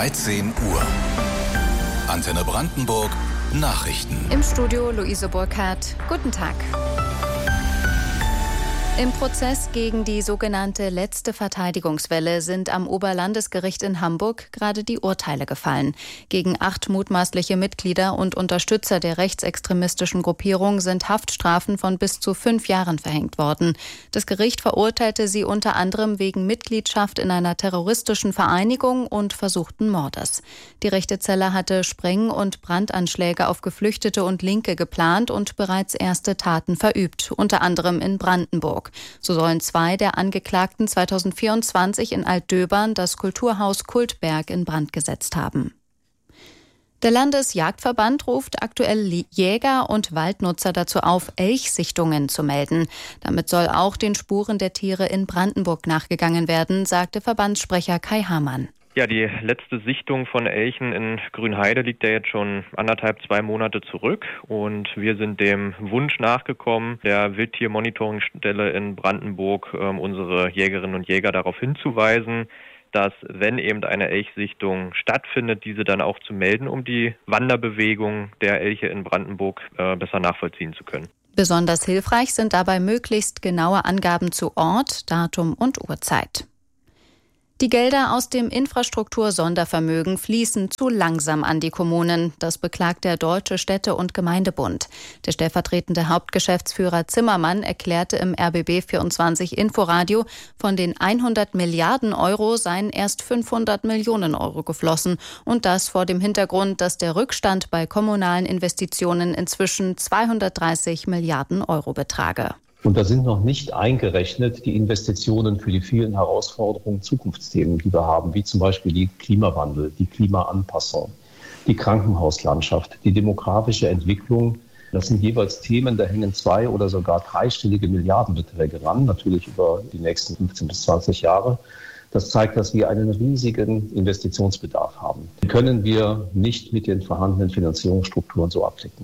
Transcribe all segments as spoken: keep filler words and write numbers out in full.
dreizehn Uhr. Antenne Brandenburg Nachrichten. Im Studio Luise Burkhardt. Guten Tag. Im Prozess gegen die sogenannte letzte Verteidigungswelle sind am Oberlandesgericht in Hamburg gerade die Urteile gefallen. Gegen acht mutmaßliche Mitglieder und Unterstützer der rechtsextremistischen Gruppierung sind Haftstrafen von bis zu fünf Jahren verhängt worden. Das Gericht verurteilte sie unter anderem wegen Mitgliedschaft in einer terroristischen Vereinigung und versuchten Mordes. Die rechte Zelle hatte Spreng- und Brandanschläge auf Geflüchtete und Linke geplant und bereits erste Taten verübt, unter anderem in Brandenburg. So sollen zwei der Angeklagten zweitausendvierundzwanzig in Altdöbern das Kulturhaus Kultberg in Brand gesetzt haben. Der Landesjagdverband ruft aktuell Jäger und Waldnutzer dazu auf, Elchsichtungen zu melden. Damit soll auch den Spuren der Tiere in Brandenburg nachgegangen werden, sagte Verbandssprecher Kai Hamann. Ja, die letzte Sichtung von Elchen in Grünheide liegt ja jetzt schon anderthalb, zwei Monate zurück und wir sind dem Wunsch nachgekommen, der Wildtiermonitoringstelle in Brandenburg ähm, unsere Jägerinnen und Jäger darauf hinzuweisen, dass, wenn eben eine Elchsichtung stattfindet, diese dann auch zu melden, um die Wanderbewegung der Elche in Brandenburg äh, besser nachvollziehen zu können. Besonders hilfreich sind dabei möglichst genaue Angaben zu Ort, Datum und Uhrzeit. Die Gelder aus dem Infrastruktur-Sondervermögen fließen zu langsam an die Kommunen. Das beklagt der Deutsche Städte- und Gemeindebund. Der stellvertretende Hauptgeschäftsführer Zimmermann erklärte im R B B vierundzwanzig Inforadio, von den hundert Milliarden Euro seien erst fünfhundert Millionen Euro geflossen. Und das vor dem Hintergrund, dass der Rückstand bei kommunalen Investitionen inzwischen zweihundertdreißig Milliarden Euro betrage. Und da sind noch nicht eingerechnet die Investitionen für die vielen Herausforderungen, Zukunftsthemen, die wir haben, wie zum Beispiel die Klimawandel, die Klimaanpassung, die Krankenhauslandschaft, die demografische Entwicklung. Das sind jeweils Themen, da hängen zwei- oder sogar dreistellige Milliardenbeträge ran, natürlich über die nächsten fünfzehn bis zwanzig Jahre. Das zeigt, dass wir einen riesigen Investitionsbedarf haben. Den können wir nicht mit den vorhandenen Finanzierungsstrukturen so abdecken.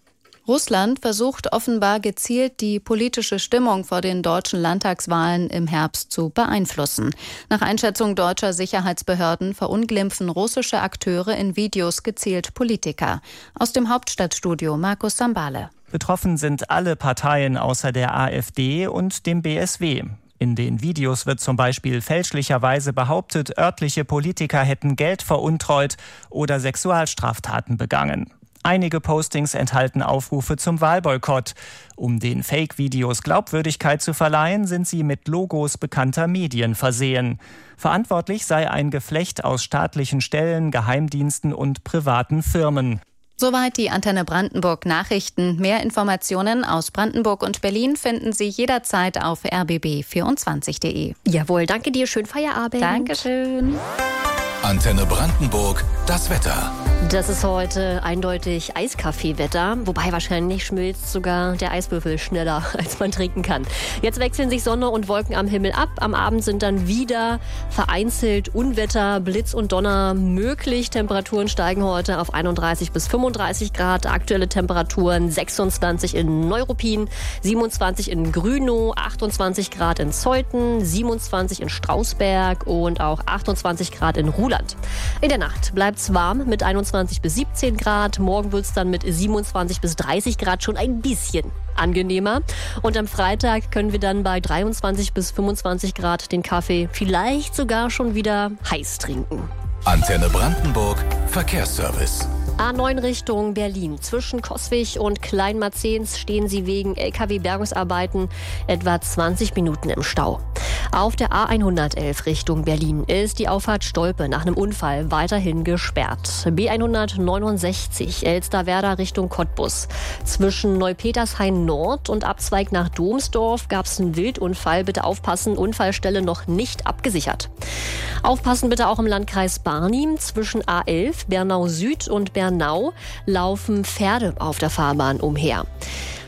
Russland versucht offenbar gezielt, die politische Stimmung vor den deutschen Landtagswahlen im Herbst zu beeinflussen. Nach Einschätzung deutscher Sicherheitsbehörden verunglimpfen russische Akteure in Videos gezielt Politiker. Aus dem Hauptstadtstudio Markus Sambale. Betroffen sind alle Parteien außer der AfD und dem B S W. In den Videos wird zum Beispiel fälschlicherweise behauptet, örtliche Politiker hätten Geld veruntreut oder Sexualstraftaten begangen. Einige Postings enthalten Aufrufe zum Wahlboykott. Um den Fake-Videos Glaubwürdigkeit zu verleihen, sind sie mit Logos bekannter Medien versehen. Verantwortlich sei ein Geflecht aus staatlichen Stellen, Geheimdiensten und privaten Firmen. Soweit die Antenne Brandenburg Nachrichten. Mehr Informationen aus Brandenburg und Berlin finden Sie jederzeit auf r b b vierundzwanzig punkt d e. Jawohl, danke dir. Schönen Feierabend. Dankeschön. Antenne Brandenburg, das Wetter. Das ist heute eindeutig Eiskaffee-Wetter, wobei wahrscheinlich schmilzt sogar der Eiswürfel schneller, als man trinken kann. Jetzt wechseln sich Sonne und Wolken am Himmel ab. Am Abend sind dann wieder vereinzelt Unwetter, Blitz und Donner möglich. Temperaturen steigen heute auf einunddreißig bis fünfunddreißig Grad. Aktuelle Temperaturen sechsundzwanzig in Neuruppin, siebenundzwanzig in Grünow, achtundzwanzig Grad in Zeuthen, siebenundzwanzig in Strausberg und auch achtundzwanzig Grad in Ruhland. In der Nacht bleibt es warm mit einundzwanzig bis siebzehn Grad. Morgen wird es dann mit siebenundzwanzig bis dreißig Grad schon ein bisschen angenehmer. Und am Freitag können wir dann bei dreiundzwanzig bis fünfundzwanzig Grad den Kaffee vielleicht sogar schon wieder heiß trinken. Antenne Brandenburg Verkehrsservice. A neun Richtung Berlin. Zwischen Coswig und Kleinmarzens stehen Sie wegen L K W-Bergungsarbeiten etwa zwanzig Minuten im Stau. Auf der A hundertelf Richtung Berlin ist die Auffahrt Stolpe nach einem Unfall weiterhin gesperrt. B hundertneunundsechzig Elsterwerda Richtung Cottbus. Zwischen Neupetershain Nord und Abzweig nach Domsdorf gab es einen Wildunfall. Bitte aufpassen, Unfallstelle noch nicht abgesichert. Aufpassen bitte auch im Landkreis Barnim. Zwischen A elf Bernau Süd und Bernau laufen Pferde auf der Fahrbahn umher.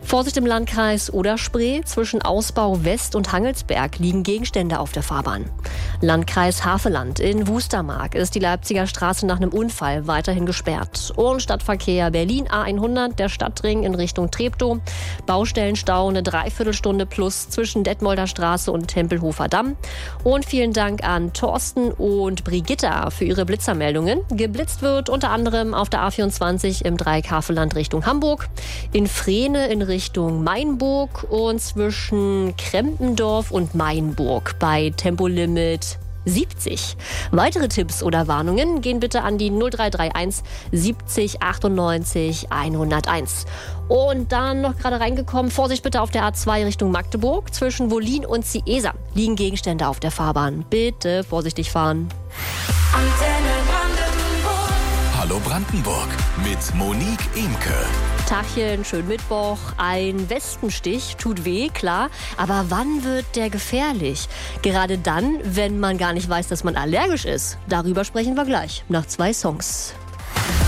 Vorsicht im Landkreis Oder-Spree. Zwischen Ausbau West und Hangelsberg liegen Gegenstände auf der Fahrbahn. Landkreis Havelland. In Wustermark ist die Leipziger Straße nach einem Unfall weiterhin gesperrt. Und Stadtverkehr Berlin A hundert, der Stadtring in Richtung Treptow. Baustellenstau eine Dreiviertelstunde plus zwischen Detmolder Straße und Tempelhofer Damm. Und vielen Dank an Thorsten und Brigitta für ihre Blitzermeldungen. Geblitzt wird unter anderem auf der A vierundzwanzig im Dreieck Havelland Richtung Hamburg, in Frehne in Richtung Mainburg und zwischen Krempendorf und Mainburg bei Tempolimit siebzig. Weitere Tipps oder Warnungen gehen bitte an die null drei drei eins siebzig achtundneunzig hunderteins. Und dann noch gerade reingekommen, Vorsicht bitte auf der A zwei Richtung Magdeburg. Zwischen Wollin und Ciesa liegen Gegenstände auf der Fahrbahn. Bitte vorsichtig fahren. Antenne Brandenburg. Hallo Brandenburg mit Monique Imke. Tachchen, schön Mittwoch. Ein Wespenstich tut weh, klar. Aber wann wird der gefährlich? Gerade dann, wenn man gar nicht weiß, dass man allergisch ist. Darüber sprechen wir gleich, nach zwei Songs.